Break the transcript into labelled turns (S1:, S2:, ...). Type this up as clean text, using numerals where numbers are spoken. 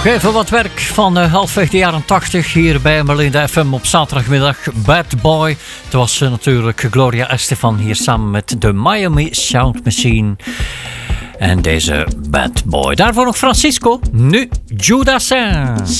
S1: Even wat werk van halfweg de jaren 80 hier bij Melinda FM op zaterdagmiddag. Bad Boy. Het was natuurlijk Gloria Estefan hier samen met de Miami Sound Machine. En deze Bad Boy. Daarvoor nog Francisco. Nu Judas.